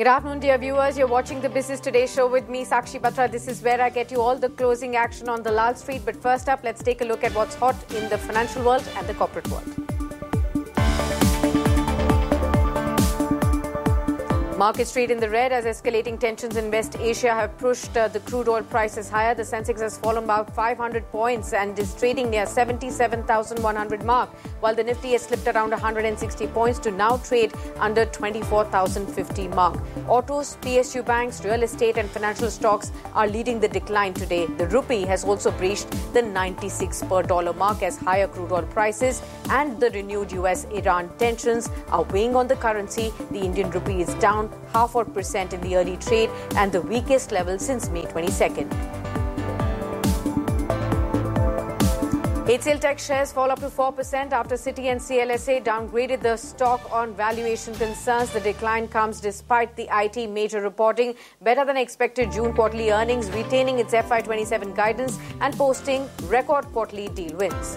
Good afternoon, dear viewers. You're watching the Business Today show with me, Sakshi Batra. This is where I get you all the closing action on Dalal Street. But first up, let's take a look at what's hot in the financial world and the corporate world. Markets trade in the red as escalating tensions in West Asia have pushed the crude oil prices higher. The Sensex has fallen about 500 points and is trading near 77,100 mark, while the Nifty has slipped around 160 points to now trade under 24,050 mark. Autos, PSU banks, real estate and financial stocks are leading the decline today. The rupee has also breached the 96 per dollar mark as higher crude oil prices and the renewed US-Iran tensions are weighing on the currency. The Indian rupee is down 0.5% in the early trade and the weakest level since May 22nd. HCL Tech shares fall up to 4% after Citi and CLSA downgraded the stock on valuation concerns. The decline comes despite the IT major reporting better than expected June quarterly earnings, retaining its FY27 guidance and posting record quarterly deal wins.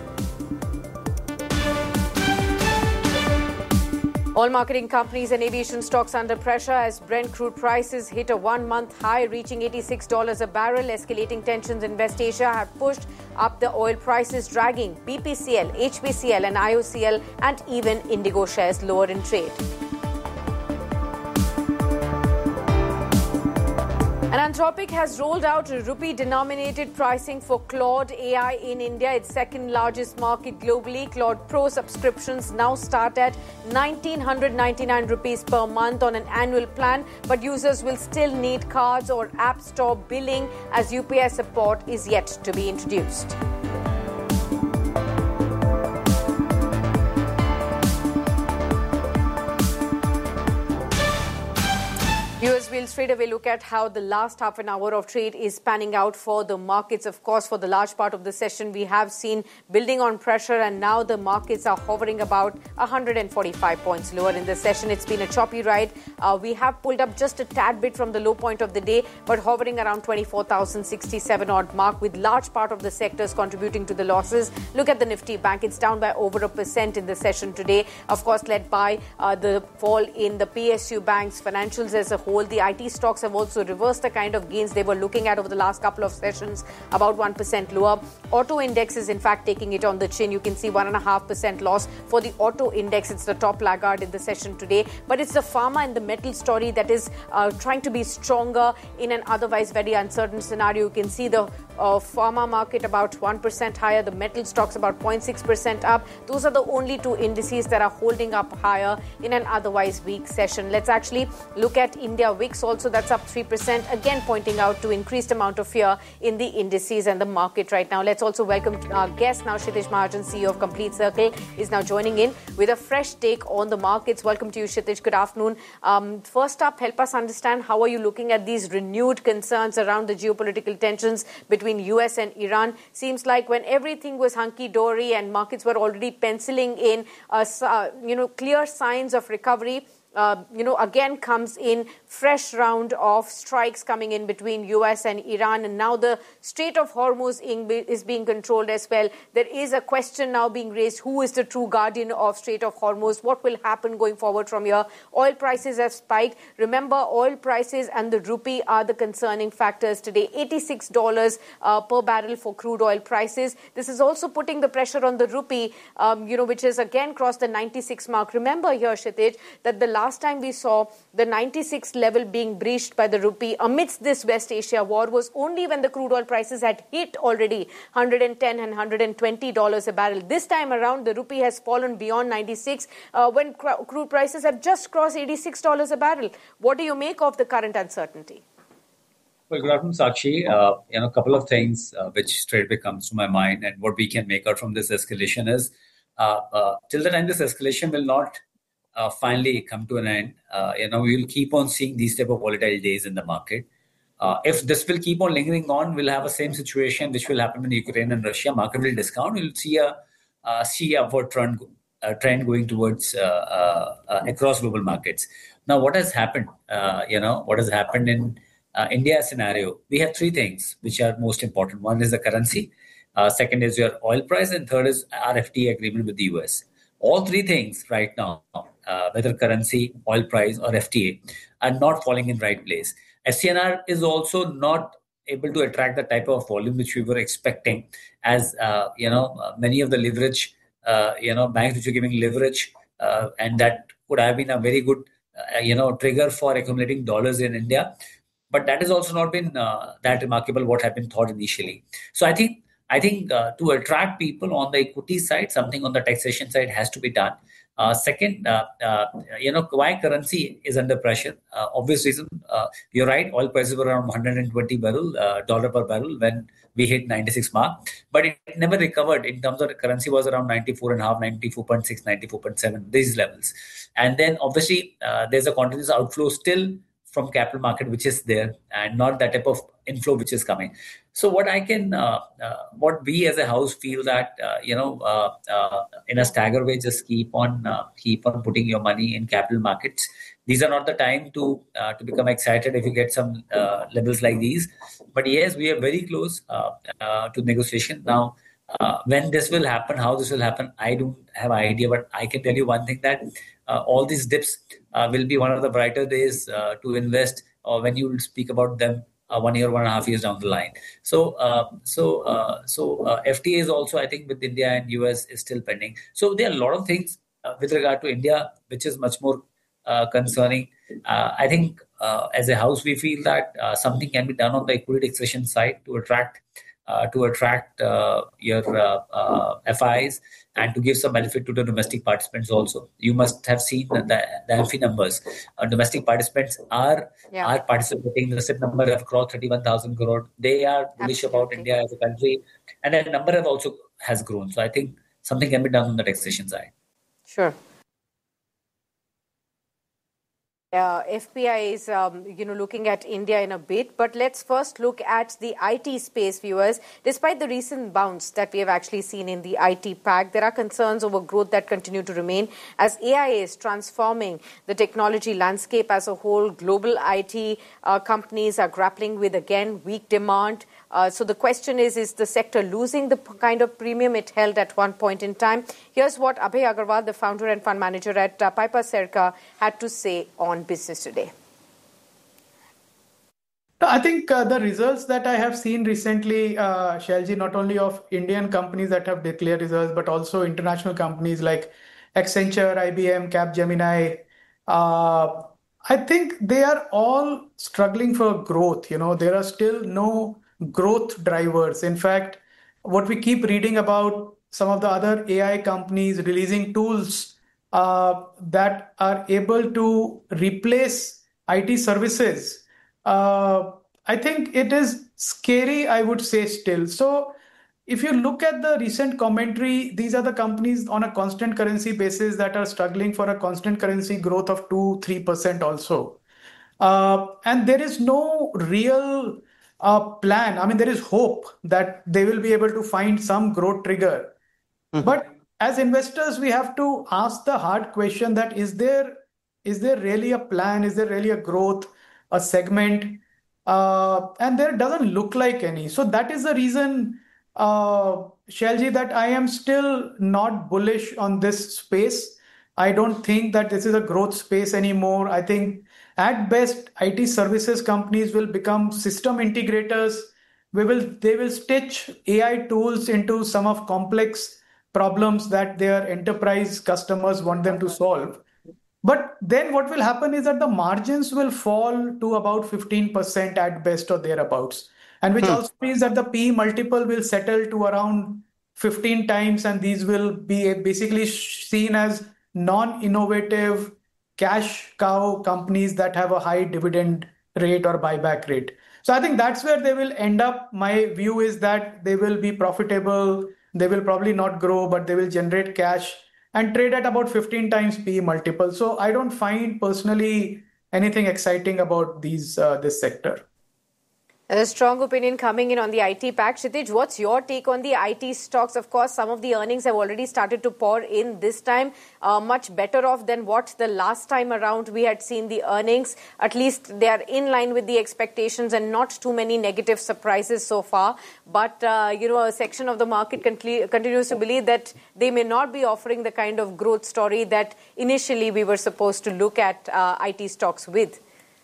Oil marketing companies and aviation stocks under pressure as Brent crude prices hit a one-month high, reaching $86 a barrel. Escalating tensions in West Asia have pushed up the oil prices, dragging BPCL, HPCL and IOCL and even Indigo shares lower in trade. And Anthropic has rolled out rupee-denominated pricing for Claude AI in India, its second largest market globally. Claude Pro subscriptions now start at 1,999 rupees per month on an annual plan, but users will still need cards or app store billing as UPI support is yet to be introduced. Viewers, we'll straight away look at how the last half an hour of trade is panning out for the markets. Of course, for the large part of the session, we have seen building on pressure and now the markets are hovering about 145 points lower in the session. It's been a choppy ride. We have pulled up just a tad bit from the low point of the day, but hovering around 24,067 odd mark with large part of the sectors contributing to the losses. Look at the Nifty Bank. It's down by over 1% in the session today. Of course, led by the fall in the PSU banks, financials as a whole. The IT stocks have also reversed the kind of gains they were looking at over the last couple of sessions, about 1% lower. Auto index is in fact taking it on the chin. You can see 1.5% loss for the auto index. It's the top laggard in the session today. But it's the pharma and the metal story that is trying to be stronger in an otherwise very uncertain scenario. You can see the pharma market about 1% higher, the metal stocks about 0.6% up. Those are the only two indices that are holding up higher in an otherwise weak session. Let's actually look at India Wix also, that's up 3%, again pointing out to increased amount of fear in the indices and the market right now. Let's also welcome our guest now. Kshitij Mahajan, CEO of Complete Circle, is now joining in with a fresh take on the markets. Welcome to you, Kshitij. Good afternoon. First up, help us understand how are you looking at these renewed concerns around the geopolitical tensions between US and Iran. Seems like when everything was hunky-dory and markets were already penciling in clear signs of recovery, again comes in fresh round of strikes coming in between US and Iran, and now the Strait of Hormuz is being controlled as well. There is a question now being raised, who is the true guardian of Strait of Hormuz? What will happen going forward from here? Oil prices have spiked. Remember, oil prices and the rupee are the concerning factors today. $86 per barrel for crude oil prices. This is also putting the pressure on the rupee, which has again crossed the 96 mark. Remember here, Kshitij, that the last time we saw the 96 level being breached by the rupee amidst this West Asia war was only when the crude oil prices had hit already $110 and $120 a barrel. This time around, the rupee has fallen beyond 96 when crude prices have just crossed $86 a barrel. What do you make of the current uncertainty? Well, good afternoon, Sakshi. A couple of things which straight away comes to my mind, and what we can make out from this escalation is till the time this escalation will not finally come to an end, we will keep on seeing these type of volatile days in the market. If this will keep on lingering on, we'll have the same situation which will happen in Ukraine and Russia. Market will discount. We'll see a upward trend going towards across global markets. Now, what has happened? What has happened in India scenario? We have three things which are most important. One is the currency. Second is your oil price, and third is RFTA agreement with the US. All three things right now whether currency, oil price, or FTA, are not falling in right place. SCNR is also not able to attract the type of volume which we were expecting, as many of the leverage, banks which are giving leverage, and that could have been a very good, trigger for accumulating dollars in India. But that has also not been that remarkable what had been thought initially. So I think to attract people on the equity side, something on the taxation side has to be done. Second, why currency is under pressure. Obvious reason, you're right, oil prices were around $120 dollar per barrel when we hit 96 mark, but it never recovered. In terms of the currency was around 94.5, 94.6, 94.7, these levels. And then obviously there's a continuous outflow still from capital market, which is there, and not that type of inflow which is coming. So what we as a house feel that, in a stagger way, just keep on putting your money in capital markets. These are not the time to become excited if you get some levels like these. But yes, we are very close to negotiation now. When this will happen, how this will happen, I don't have an idea. But I can tell you one thing, that all these dips will be one of the brighter days to invest, or when you speak about them 1 year, 1.5 years down the line. So FTA is also, I think, with India and US is still pending. So there are a lot of things with regard to India, which is much more concerning. I think as a house, we feel that something can be done on the equity taxation side to attract your FIs and to give some benefit to the domestic participants also. You must have seen the AMFI numbers. Domestic participants are participating. The SIP number have crossed 31,000 crore. They are bullish about India as a country, and that number has grown. So I think something can be done on the taxation side. Sure. FPI is, looking at India in a bit, but let's first look at the IT space, viewers. Despite the recent bounce that we have actually seen in the IT pack, there are concerns over growth that continue to remain as AI is transforming the technology landscape as a whole. Global IT companies are grappling with, again, weak demand. So the question is the sector losing the kind of premium it held at one point in time? Here's what Abhay Agarwal, the founder and fund manager at Piper Serica, had to say on Business Today. I think the results that I have seen recently, Shailji, not only of Indian companies that have declared results, but also international companies like Accenture, IBM, Capgemini, I think they are all struggling for growth. There are still no growth drivers. In fact, what we keep reading about some of the other AI companies releasing tools that are able to replace IT services, I think it is scary, I would say still. So if you look at the recent commentary, these are the companies on a constant currency basis that are struggling for a constant currency growth of 2-3% also. And there is no real plan. I mean, there is hope that they will be able to find some growth trigger. Mm-hmm. But as investors, we have to ask the hard question that is there really a plan? Is there really a growth, a segment? And there doesn't look like any. So that is the reason, Shailji, that I am still not bullish on this space. I don't think that this is a growth space anymore. I think at best, IT services companies will become system integrators. They will stitch AI tools into some of complex problems that their enterprise customers want them to solve. But then what will happen is that the margins will fall to about 15% at best or thereabouts. And which also means that the PE multiple will settle to around 15 times, and these will be basically seen as non-innovative cash cow companies that have a high dividend rate or buyback rate. So I think that's where they will end up. My view is that they will be profitable. They will probably not grow, but they will generate cash and trade at about 15 times PE multiple. So I don't find personally anything exciting about this sector. A strong opinion coming in on the IT pack. Kshitij, what's your take on the IT stocks? Of course, some of the earnings have already started to pour in this time, much better off than what the last time around we had seen the earnings. At least they are in line with the expectations and not too many negative surprises so far. But, a section of the market continues to believe that they may not be offering the kind of growth story that initially we were supposed to look at IT stocks with.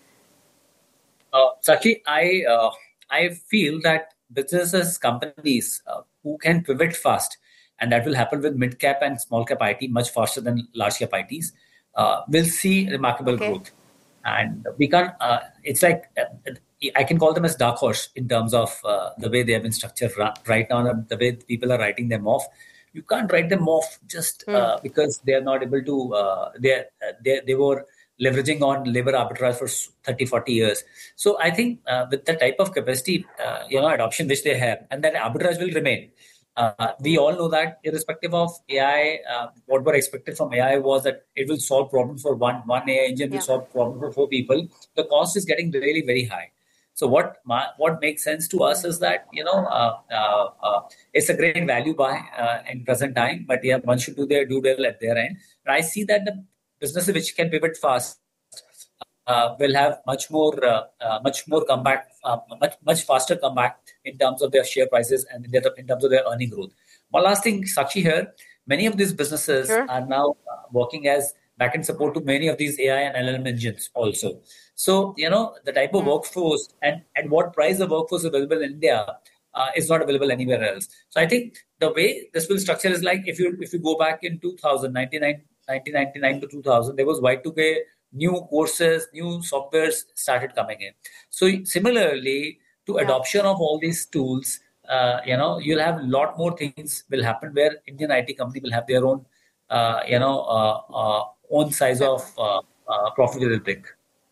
Sakshi, I feel that businesses, companies who can pivot fast, and that will happen with mid-cap and small-cap IT much faster than large-cap ITs, will see remarkable growth. And we can't, it's like, I can call them as dark horse in terms of the way they have been structured right now, the way people are writing them off. You can't write them off just because they are not able to, they were leveraging on labor arbitrage for 30, 40 years. So I think with the type of capacity, adoption which they have, and that arbitrage will remain. We all know that irrespective of AI, what were expected from AI was that it will solve problems for one AI engine, will solve problems for 4 people. The cost is getting really very high. So what makes sense to us is that, it's a great value buy in present time, but one should do their due diligence at their end. And I see that the businesses which can pivot fast will have much more comeback, much faster comeback in terms of their share prices and in terms of their earning growth. One last thing, Sakshi here, many of these businesses are now working as back-end support to many of these AI and LLM engines also. So, the type of workforce and at what price the workforce is available in India is not available anywhere else. So I think the way this will structure is like if you go back in 1999 to 2000, there was Y2K, new courses, new softwares started coming in. So similarly, to adoption of all these tools, you'll have a lot more things will happen where Indian IT company will have their own, own size of profit they will pick.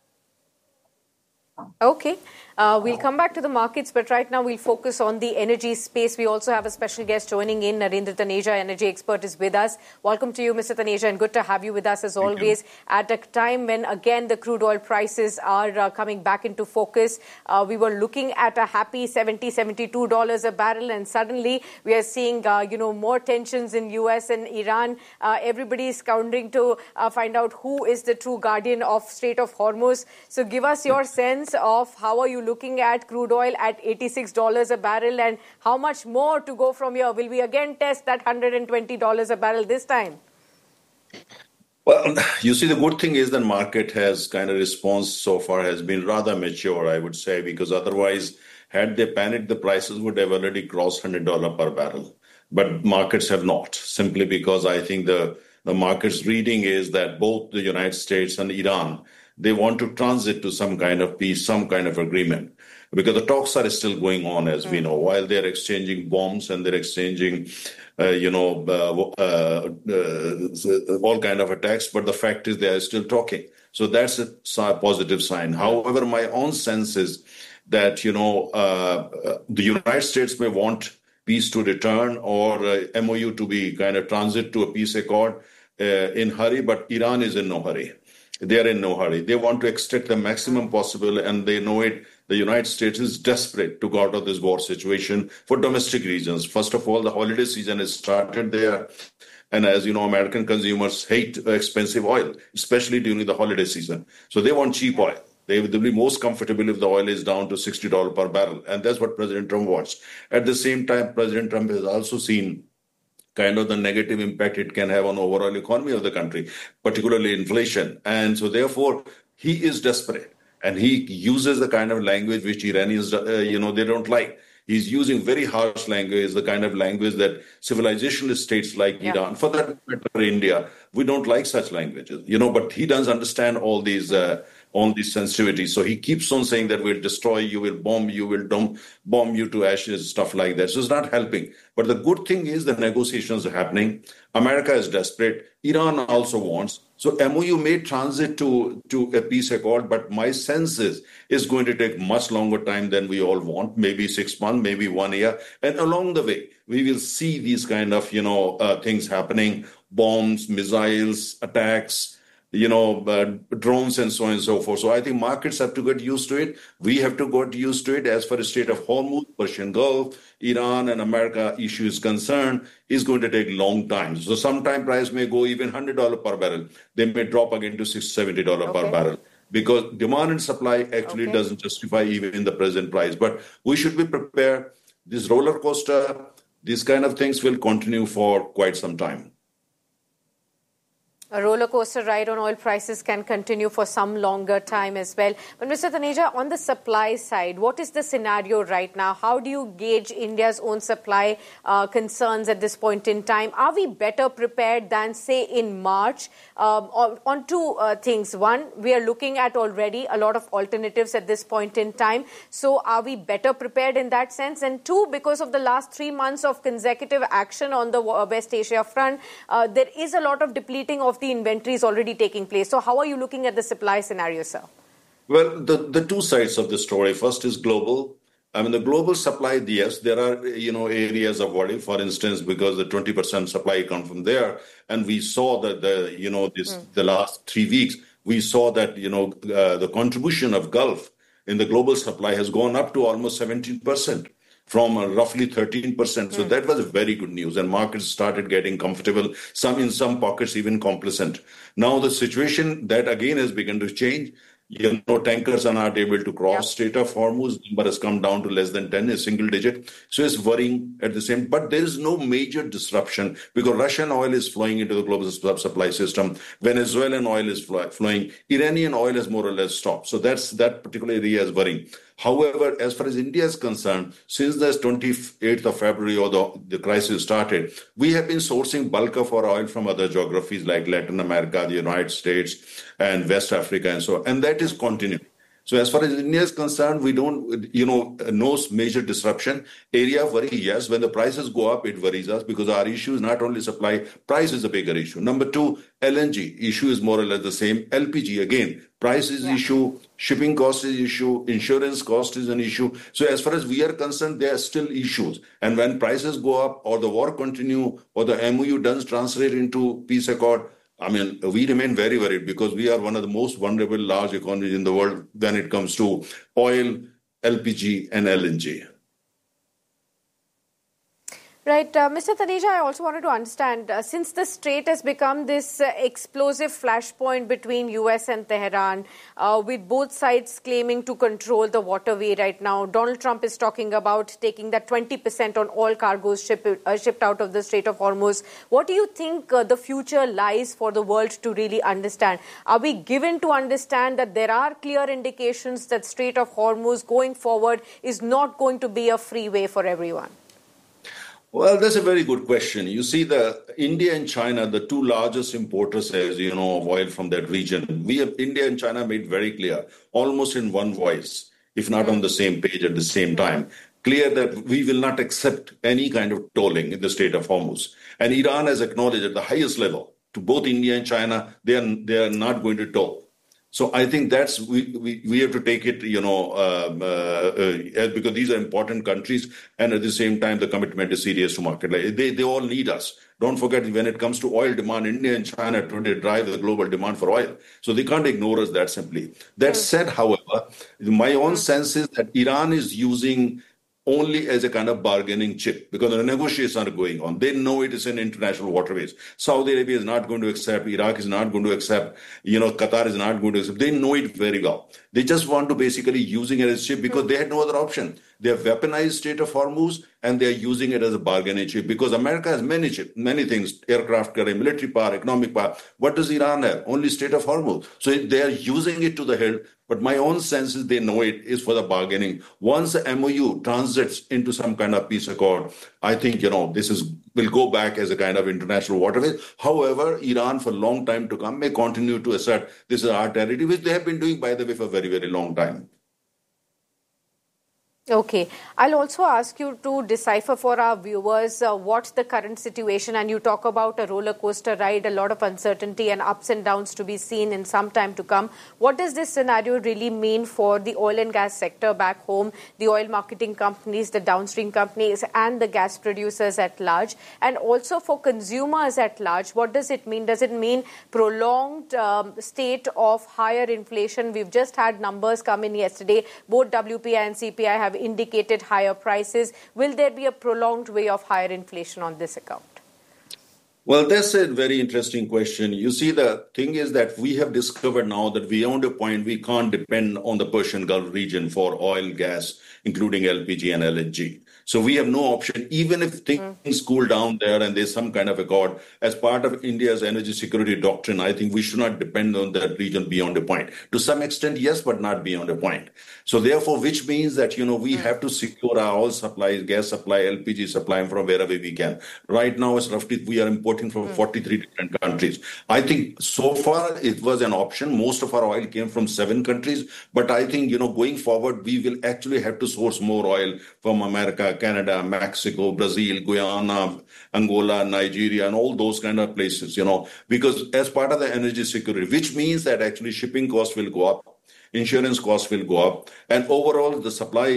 Okay. We'll come back to the markets, but right now we'll focus on the energy space. We also have a special guest joining in. Narendra Taneja, energy expert, is with us. Welcome to you, Mr. Taneja, and good to have you with us as always. At a time when, again, the crude oil prices are coming back into focus. We were looking at a happy $70, $72 a barrel, and suddenly we are seeing, more tensions in US and Iran. Everybody is scouring to find out who is the true guardian of Strait of Hormuz. So give us your sense of how are you looking at crude oil at $86 a barrel, and how much more to go from here? Will we again test that $120 a barrel this time? Well, you see, the good thing is the market has kind of response so far has been rather mature, I would say, because otherwise, had they panicked, the prices would have already crossed $100 per barrel. But markets have not, simply because I think the market's reading is that both the United States and Iran, they want to transit to some kind of peace, some kind of agreement, because the talks are still going on, as we know, while they're exchanging bombs and they're exchanging, all kind of attacks. But the fact is they are still talking. So that's a positive sign. However, my own sense is that, the United States may want peace to return or MOU to be kind of transit to a peace accord in hurry, but Iran is in no hurry. They are in no hurry. They want to extract the maximum possible, and they know it. The United States is desperate to go out of this war situation for domestic reasons. First of all, the holiday season has started there. And as you know, American consumers hate expensive oil, especially during the holiday season. So they want cheap oil. They will be most comfortable if the oil is down to $60 per barrel. And that's what President Trump wants. At the same time, President Trump has also seen kind of the negative impact it can have on the overall economy of the country, particularly inflation. And so therefore, he is desperate. And he uses the kind of language which Iranians, they don't like. He's using very harsh language, the kind of language that civilizationist states like Iran, for that matter, India, we don't like such languages, but he doesn't understand all these sensitivities. So he keeps on saying that we'll destroy you, we'll bomb you, we'll bomb you to ashes, stuff like that. So it's not helping. But the good thing is the negotiations are happening. America is desperate. Iran also wants. So MOU may transit to a peace accord, but my sense is it's going to take much longer time than we all want, maybe 6 months, maybe 1 year. And along the way, we will see these kind of, things happening, bombs, missiles, attacks, drones and so on and so forth. So I think markets have to get used to it. We have to get used to it. As far as Strait of Hormuz, Persian Gulf, Iran and America issue is concerned, is going to take long time. So sometime price may go even $100 per barrel. They may drop again to $60, $70 per barrel, because demand and supply actually doesn't justify even in the present price. But we should be prepared. This roller coaster, these kind of things will continue for quite some time. A roller coaster ride on oil prices can continue for some longer time as well. But Mr. Taneja, on the supply side, what is the scenario right now? How do you gauge India's own supply concerns at this point in time? Are we better prepared than, say, in March? On two things. One, we are looking at already a lot of alternatives at this point in time. So are we better prepared in that sense? And two, because of the last 3 months of consecutive action on the West Asia front, there is a lot of depleting of the inventory is already taking place. So how are you looking at the supply scenario, sir? Well, the two sides of the story. First is global. I mean, the global supply, yes, there are, areas of worry, for instance, because the 20% supply come from there. And we saw that the last 3 weeks, we saw that, the contribution of Gulf in the global supply has gone up to almost 17%. From roughly 13%. So that was very good news. And markets started getting comfortable, in some pockets even complacent. Now the situation that again has begun to change. Tankers are not able to cross Strait of Hormuz. Number has come down to less than 10, a single digit. So it's worrying at the same. But there is no major disruption because Russian oil is flowing into the global supply system. Venezuelan oil is flowing. Iranian oil has more or less stopped. So that particular area is worrying. However, as far as India is concerned, since the 28th of February or the crisis started, we have been sourcing bulk of our oil from other geographies like Latin America, the United States, and West Africa, and so on. And that is continuing. So as far as India is concerned, we don't, no major disruption. Area of worry, yes. When the prices go up, it worries us because our issue is not only supply, price is a bigger issue. Number two, LNG issue is more or less the same. LPG, again, price is issue, shipping cost is issue, insurance cost is an issue. So as far as we are concerned, there are still issues. And when prices go up or the war continue or the MOU does translate into peace accord, I mean, we remain very worried because we are one of the most vulnerable large economies in the world when it comes to oil, LPG, and LNG. Right. Mr. Taneja, I also wanted to understand, since the strait has become this explosive flashpoint between US and Tehran, with both sides claiming to control the waterway right now, Donald Trump is talking about taking that 20% on all cargoes shipped out of the Strait of Hormuz. What do you think the future lies for the world to really understand? Are we given to understand that there are clear indications that Strait of Hormuz going forward is not going to be a free way for everyone? Well, that's a very good question. You see, India and China, the two largest importers, as you know, of oil from that region. India and China made very clear, almost in one voice, if not on the same page at the same time, clear that we will not accept any kind of tolling in the Strait of Hormuz. And Iran has acknowledged at the highest level to both India and China, they are not going to toll. So I think that's we have to take it, because these are important countries, and at the same time the commitment is serious to market. Like they all need us. Don't forget, when it comes to oil demand, India and China today drive the global demand for oil. So they can't ignore us that simply. That said, however, my own sense is that Iran is using only as a kind of bargaining chip because the negotiations are going on. They know it is in international waterways. Saudi Arabia is not going to accept. Iraq is not going to accept. Qatar is not going to accept. They know it very well. They just want to basically using it as a chip because they had no other option. They have weaponized Strait of Hormuz and they are using it as a bargaining chip because America has many things, aircraft carrier, military power, economic power. What does Iran have? Only Strait of Hormuz. So they are using it to the hilt. But my own sense is they know it is for the bargaining. Once the MOU transits into some kind of peace accord, I think, will go back as a kind of international waterway. However, Iran for a long time to come may continue to assert this is our territory, which they have been doing, by the way, for a very, very long time. Okay. I'll also ask you to decipher for our viewers what's the current situation. And you talk about a roller coaster ride, a lot of uncertainty and ups and downs to be seen in some time to come. What does this scenario really mean for the oil and gas sector back home, the oil marketing companies, the downstream companies, and the gas producers at large? And also for consumers at large, what does it mean? Does it mean prolonged state of higher inflation? We've just had numbers come in yesterday. Both WPI and CPI have indicated higher prices. Will there be a prolonged way of higher inflation on this account? Well, that's a very interesting question. You see, the thing is that we have discovered now that beyond a point, we can't depend on the Persian Gulf region for oil, gas, including LPG and LNG. So we have no option, even if things cool down there and there's some kind of accord. As part of India's energy security doctrine, I think we should not depend on that region beyond a point. To some extent, yes, but not beyond a point. So therefore, which means that, we have to secure our oil supplies, gas supply, LPG supply from wherever we can. Right now, it's roughly we are importing from 43 different countries. I think so far it was an option. Most of our oil came from 7 countries. But I think, going forward, we will actually have to source more oil from America, Canada, Mexico, Brazil, Guyana, Angola, Nigeria, and all those kind of places, because as part of the energy security, which means that actually shipping costs will go up. Insurance costs will go up, and overall the supply,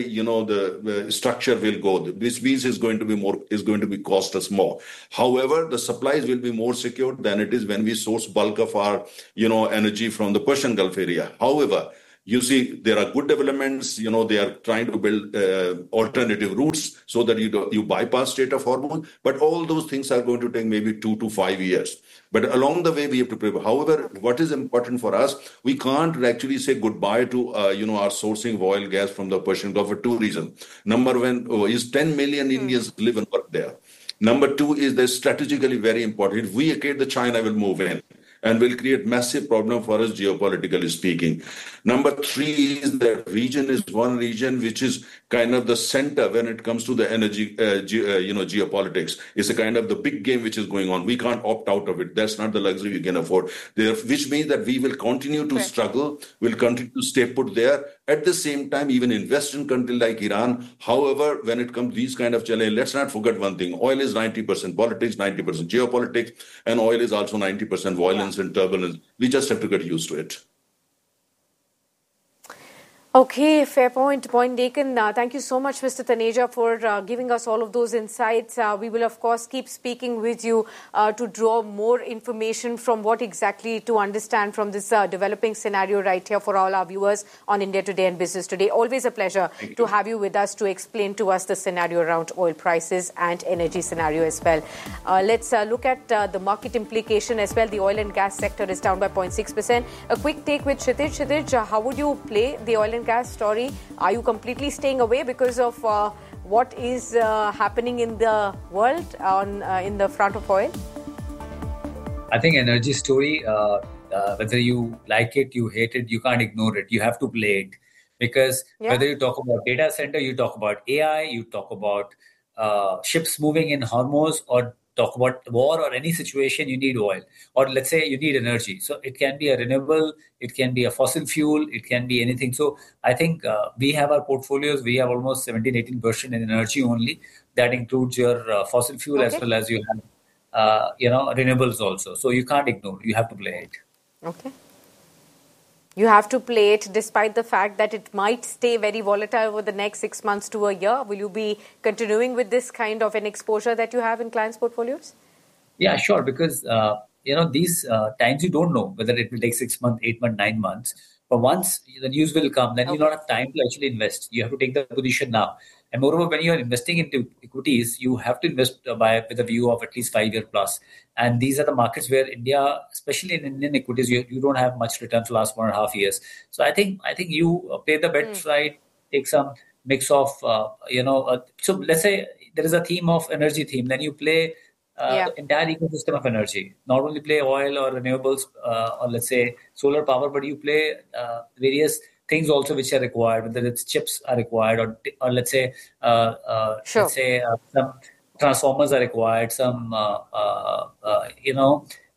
the structure will go. This means is going to be cost us more. However, the supplies will be more secure than it is when we source bulk of our, energy from the Persian Gulf area. However, you see, there are good developments. They are trying to build alternative routes so that you bypass Strait of Hormuz. But all those things are going to take maybe 2 to 5 years. But along the way, we have to prepare. However, what is important for us, we can't actually say goodbye to, our sourcing of oil, gas from the Persian Gulf for 2 reasons. Number one is 10 million Indians live and work there. Number 2 is they're strategically very important. If we vacate, the China will move in and will create massive problem for us geopolitically speaking. Number 3 is that region is one region which is kind of the center when it comes to the energy, geopolitics. It's a kind of the big game which is going on. We can't opt out of it. That's not the luxury we can afford. Which means that we will continue to struggle, will continue to stay put there. At the same time, even in Western countries like Iran. However, when it comes to these kind of challenges, let's not forget one thing. Oil is 90% politics, 90% geopolitics, and oil is also 90% violence and turbulence. We just have to get used to it. Okay, fair point. Point taken. Thank you so much, Mr. Taneja, for giving us all of those insights. We will, of course, keep speaking with you to draw more information from what exactly to understand from this developing scenario right here for all our viewers on India Today and Business Today. Always a pleasure to have you with us to explain to us the scenario around oil prices and energy scenario as well. Let's look at the market implication as well. The oil and gas sector is down by 0.6%. A quick take with Kshitij. Kshitij, how would you play the oil and gas story? Are you completely staying away because of what is happening in the world in the front of oil? I think energy story, whether you like it, you hate it, you can't ignore it. You have to play it. Because whether you talk about data center, you talk about AI, you talk about ships moving in Hormuz, or talk about war or any situation, you need oil. Or let's say you need energy. So it can be a renewable, it can be a fossil fuel, it can be anything. So I think we have our portfolios, we have almost 17-18% in energy only. That includes your fossil fuel as well as you have, renewables also. So you can't ignore, you have to play it. Okay. You have to play it despite the fact that it might stay very volatile over the next 6 months to a year. Will you be continuing with this kind of an exposure that you have in clients' portfolios? Yeah, sure. Because, these times you don't know whether it will take 6 months, 8 months, 9 months. But once the news will come, then you don't have time to actually invest. You have to take the position now. And moreover, when you are investing into equities, you have to invest with a view of at least 5 years plus. And these are the markets where India, especially in Indian equities, you don't have much return for the last 1.5 years. So I think you play the bets right, take some mix of, so let's say there is a theme of energy theme, then you play the entire ecosystem of energy. Not only play oil or renewables or let's say solar power, but you play various things also which are required, whether it's chips are required or let's say some transformers are required, some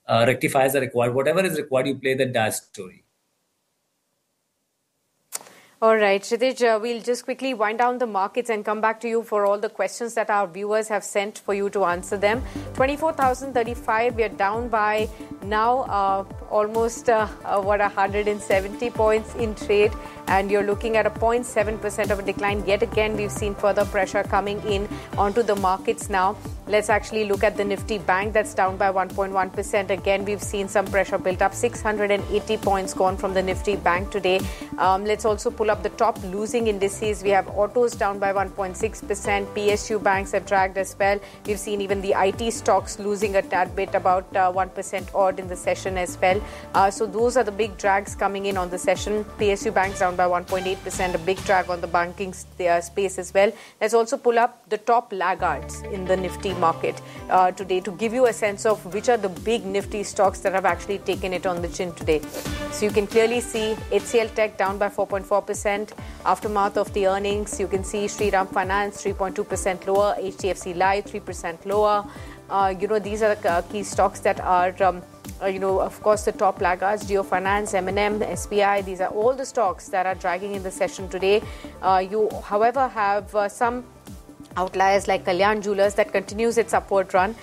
rectifiers are required. Whatever is required, you play the entire story. All right, Kshitij, we'll just quickly wind down the markets and come back to you for all the questions that our viewers have sent for you to answer them. 24,035, we are down by now almost 170 points in trade, and you're looking at a 0.7% of a decline. Yet again, we've seen further pressure coming in onto the markets now. Let's actually look at the Nifty Bank, that's down by 1.1%. Again, we've seen some pressure built up. 680 points gone from the Nifty Bank today. Let's also pull up the top losing indices. We have autos down by 1.6%. PSU banks have dragged as well. We've seen even the IT stocks losing a tad bit, about 1% odd in the session as well. So those are the big drags coming in on the session. PSU banks down by 1.8%, a big drag on the banking space as well. Let's also pull up the top laggards in the Nifty market today to give you a sense of which are the big Nifty stocks that have actually taken it on the chin today. So you can clearly see HCL Tech down by 4.4%. Aftermath of the earnings, you can see Shriram Finance 3.2% lower, HDFC Life 3% lower. These are the key stocks that are of course, the top laggards. Jio Finance, M&M, SBI, these are all the stocks that are dragging in the session today. You, however, have some outliers like Kalyan Jewellers that continues its upward run,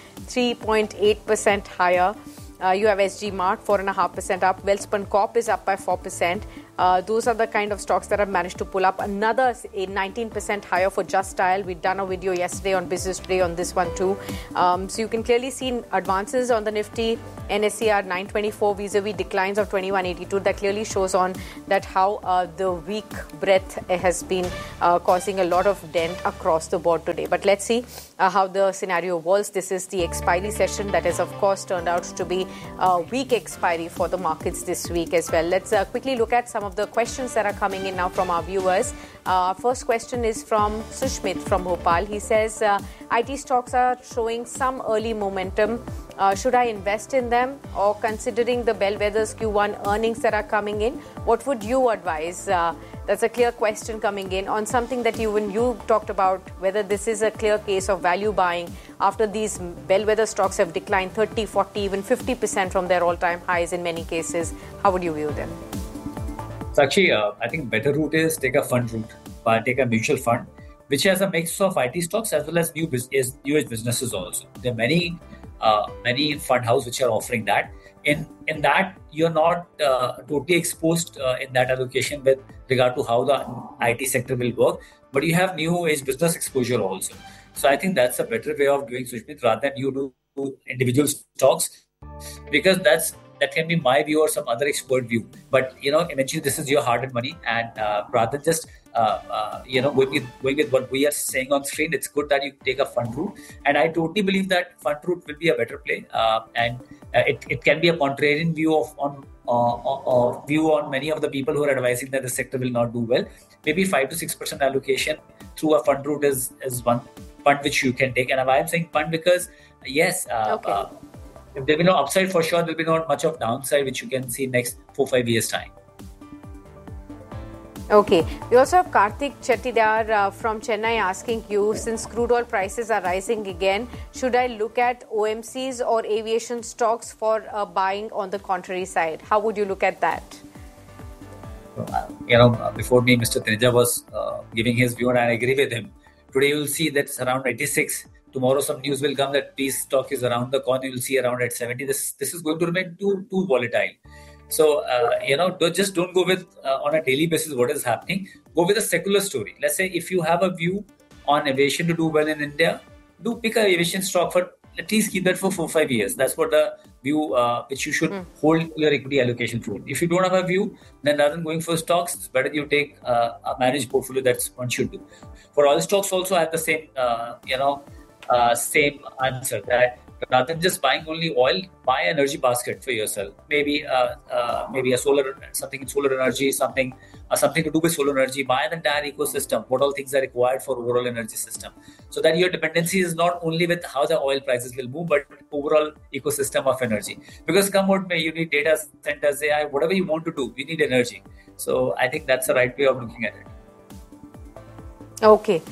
3.8% higher. You have SG Mart, 4.5% up. Welspun Corp is up by 4%. Those are the kind of stocks that have managed to pull up. Another 19% higher for Just Dial. We'd done a video yesterday on Business Today on this one too. So you can clearly see advances on the Nifty. NSCR 924 vis-a-vis declines of 2182. That clearly shows on that how the weak breadth has been causing a lot of dent across the board today. But let's see how the scenario evolves. This is the expiry session that has, of course, turned out to be a weak expiry for the markets this week as well. Let's quickly look at some of the questions that are coming in now from our viewers. First question is from Sushmit from Bhopal. He says, IT stocks are showing some early momentum. Should I invest in them, or considering the bellwethers Q1 earnings that are coming in, what would you advise? That's a clear question coming in on something that when you talked about whether this is a clear case of value buying after these bellwether stocks have declined 30, 40, even 50% from their all-time highs in many cases. How would you view them? Sakshi, I think better route is take a fund route, take a mutual fund, which has a mix of IT stocks as well as new age businesses also. There are many fund houses which are offering that. In that, you're not totally exposed in that allocation with regard to how the IT sector will work, but you have new age business exposure also. So I think that's a better way of doing, Sushmit, rather than you do individual stocks, because that can be my view or some other expert view. But eventually this is your hard-earned money, and rather than just going with what we are saying on screen, it's good that you take a fund route. And I totally believe that fund route will be a better play, and it can be a contrarian view on many of the people who are advising that the sector will not do well. Maybe 5 to 6% allocation through a fund route is one fund which you can take. And why I'm saying fund, because yes, if there will be no upside, for sure there will be not much of downside which you can see next 4-5 years time. Okay. We also have Karthik Chettiar from Chennai asking you, since crude oil prices are rising again, should I look at OMCs or aviation stocks for buying on the contrary side? How would you look at that? Before me, Mr. Taneja was giving his view, and I agree with him. Today you will see that it's around 86. Tomorrow some news will come that this stock is around the corner. You will see around at 70. This is going to remain too volatile. So, just don't go with on a daily basis what is happening. Go with a secular story. Let's say if you have a view on aviation to do well in India, do pick an aviation stock for at least keep that for 4-5 years. That's what the view which you should hold your equity allocation for. If you don't have a view, then rather than going for stocks, it's better you take a managed portfolio. That's what you should do. For all stocks also have the same, same answer, that rather than just buying only oil, buy an energy basket for yourself. Maybe a solar, something in solar energy, something to do with solar energy. Buy the entire ecosystem. What all things are required for overall energy system, so that your dependency is not only with how the oil prices will move, but overall ecosystem of energy. Because come what may, you need data centers, AI, whatever you want to do, you need energy. So I think that's the right way of looking at it. Okay.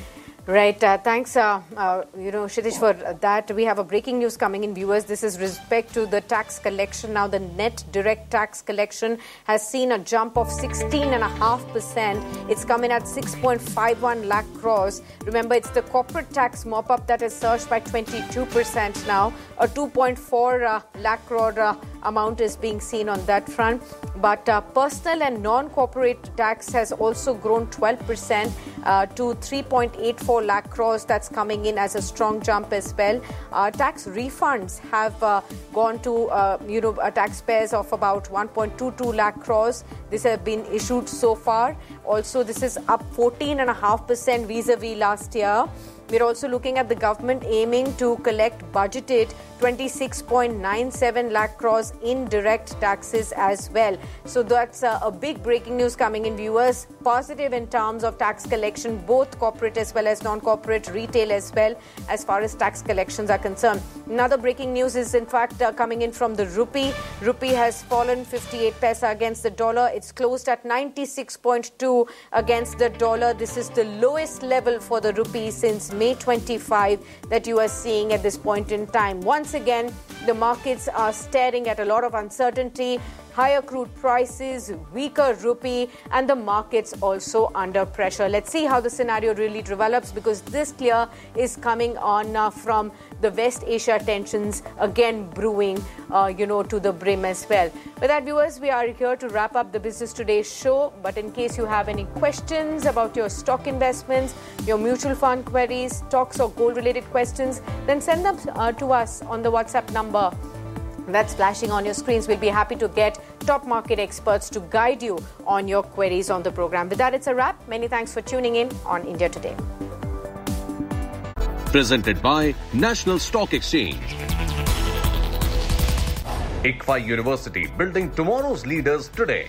Right. Thanks, Kshitij, for that. We have a breaking news coming in, viewers. This is respect to the tax collection. Now, the net direct tax collection has seen a jump of 16.5%. It's coming at 6.51 lakh crores. Remember, it's the corporate tax mop-up that has surged by 22% now. A 2.4 lakh crore amount is being seen on that front. But personal and non-corporate tax has also grown 12% to 3.84 lakh crores. That's coming in as a strong jump as well. Tax refunds have gone to taxpayers of about 1.22 lakh crores. This have been issued so far. Also, this is up 14.5% vis-a-vis last year. We're also looking at the government aiming to collect budgeted 26.97 lakh crores in direct taxes as well. So that's a big breaking news coming in, viewers. Positive in terms of tax collection, both corporate as well as non-corporate, retail as well, as far as tax collections are concerned. Another breaking news is in fact coming in from the rupee. Rupee has fallen 58 paisa against the dollar. It's closed at 96.2 against the dollar. This is the lowest level for the rupee since May 25 that you are seeing at this point in time. Once again, the markets are staring at a lot of uncertainty, higher crude prices, weaker rupee, and the markets also under pressure. Let's see how the scenario really develops, because this clear is coming on from the West Asia tensions again brewing, to the brim as well. With that, viewers, we are here to wrap up the Business Today show. But in case you have any questions about your stock investments, your mutual fund queries, stocks or gold-related questions, then send them to us on the WhatsApp number that's flashing on your screens. We'll be happy to get top market experts to guide you on your queries on the program. With that, it's a wrap. Many thanks for tuning in on India Today. Presented by National Stock Exchange. ICFI University, building tomorrow's leaders today.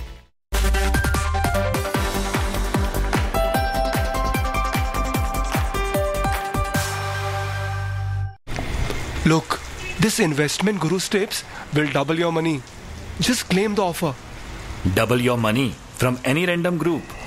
Look, this investment Guru's tips will double your money. Just claim the offer. Double your money from any random group.